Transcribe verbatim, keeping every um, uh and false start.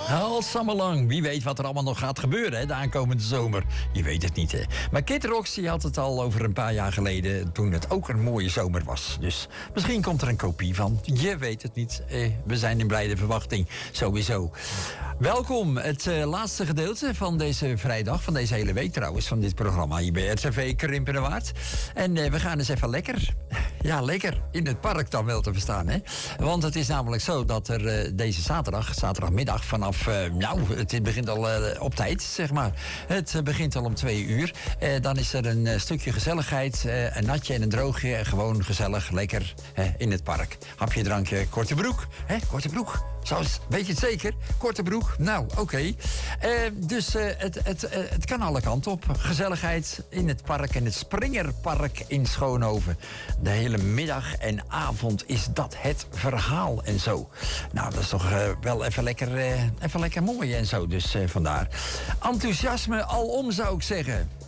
All summer long. Wie weet wat er allemaal nog gaat gebeuren hè, de aankomende zomer. Je weet het niet, hè. Maar Kid Roxy had het al over een paar jaar geleden, toen het ook een mooie zomer was. Dus misschien komt er een kopie van. Je weet het niet. Eh, we zijn in blijde verwachting, sowieso. Welkom, het uh, laatste gedeelte van deze vrijdag, van deze hele week trouwens, van dit programma hier bij R T V Krimpen en Waard. En uh, we gaan eens even lekker, ja lekker, in het park dan wel te verstaan, hè. Want het is namelijk zo dat er uh, deze zaterdag, zaterdagmiddag vanaf, uh, nou, het begint al uh, op tijd, zeg maar. Het uh, begint al om twee uur. Uh, dan is er een uh, stukje gezelligheid, uh, een natje en een droogje, en gewoon gezellig, lekker uh, in het park. Hapje, drankje, korte broek, hè, korte broek. Zoals, weet je het zeker? Korte broek? Nou, oké. Okay. Uh, dus uh, het, het, uh, het kan alle kanten op. Gezelligheid in het park en het Springerpark in Schoonhoven. De hele middag en avond is dat het verhaal en zo. Nou, dat is toch uh, wel even lekker, uh, even lekker mooi en zo. Dus uh, vandaar. Enthousiasme alom, zou ik zeggen.